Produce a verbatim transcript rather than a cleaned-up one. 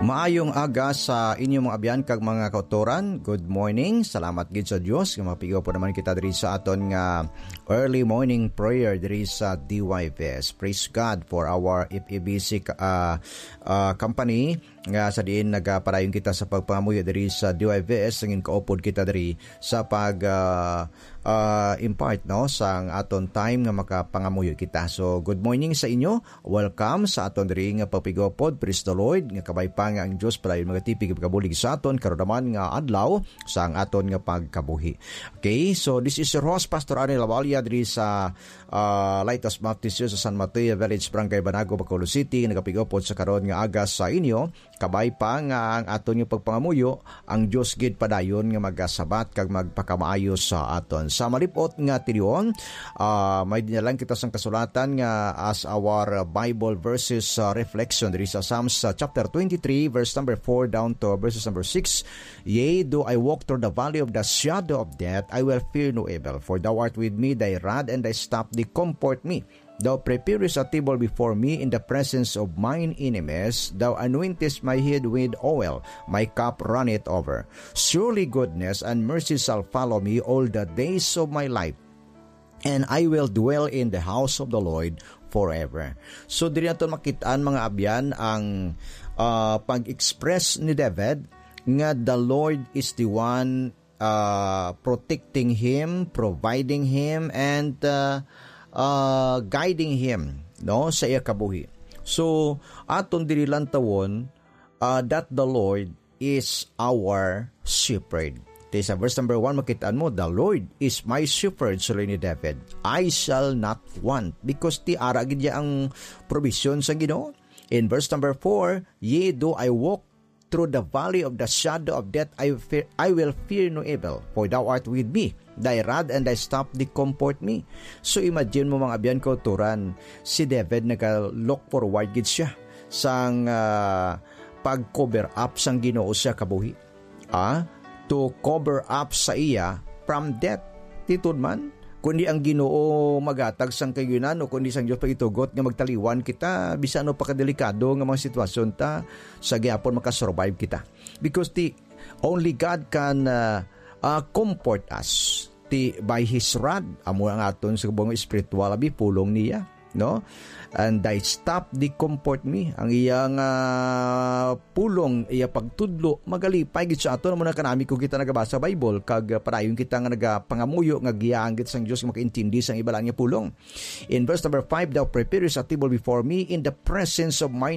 Maayong aga sa inyong mga abyan kag mga kautoran. Good morning. Salamat gid sa Dios nga mapigaw po naman kita diri sa aton nga early morning prayer diri sa D Y V S. Praise God for our F E B C uh, uh, company nga sa diin nagapadayon kita sa pagpangamuyo diri sa D Y V S ngin kaupod kita diri sa pag uh, uh, impart no sang aton time nga makapangamuyo kita. So good morning sa inyo. Welcome sa aton diri nga pagpigaw pod. Praise the Lord nga kabay pa nga ang Dios padayon mga tipig pagkabulig sa aton karon nga adlaw sa ang aton nga pagkabuhi. Okay, so this is your host Pastor Arnel Lavalia diri sa uh, Lighthouse Baptist Church sa San Mateo Village, Barangay Banago, Bacolod City. Nagapigaw pod sa karon nga aga sa inyo. Kabay pa nga ang aton yung pagpangamuyo, ang Diyos gid padayon nga magasabat kag magpakamaayo sa aton. Sa malipot nga tilion, uh, may dinalang kita sang kasulatan nga as our Bible verses uh, reflection diri sa Psalms uh, chapter twenty-three verse number four down to verses number six. Yea, though I walk through the valley of the shadow of death, I will fear no evil, for thou art with me, thy rod and thy staff they comfort me. Thou preparest a table before me in the presence of mine enemies. Thou anointest my head with oil. My cup runneth over. Surely goodness and mercy shall follow me all the days of my life, and I will dwell in the house of the Lord forever. So, diri natin makitaan mga abyan ang uh, pag-express ni David nga the Lord is the one uh, protecting him, providing him, and uh, Uh, guiding him no sa iya kabuhi. So aton diri lang tawon uh, that the Lord is our shepherd. Ito sa verse number one makitaan mo, the Lord is my shepherd, sulay ni David, I shall not want, because ti ara gid ang provision sa Ginoo. In verse number four, yea, though I walk through the valley of the shadow of death, I, fear, I will fear no evil, for thou art with me. Thy rod and thy staff they comfort me. So imagine mo mga abyan kauturan, si David naka-look forward gid siya sang uh, pag-cover up sang Ginoo siya kabuhi. Ah, to cover up sa iya from death. Titud man, kundi ang Ginoo magatag sang kayunan o kundi sang Dios pagitugot nga magtaliwan kita bisan no pakadelikado nga mga sitwasyon ta sa gyapon makasurvive kita. Because the only God can uh, Uh, comfort us ti by His rod, amo ang aton sa kubong spiritual abi pulong niya, no? And thy staff di comfort me, ang iyang uh, pulong iya pagtudlo magalipay gid sa aton. Amo na kanami ko kita nagabasa Bible kag uh, padayon kita nga nagapangamuyo nga giyang gid sang Dios makaintindi sang ibalang nga pulong. In verse number five, thou preparest a table before me in the presence of my